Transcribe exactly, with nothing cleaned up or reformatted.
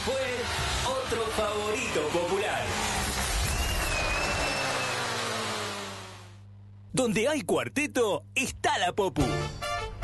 fue otro favorito popular. Donde hay cuarteto, está la Popu.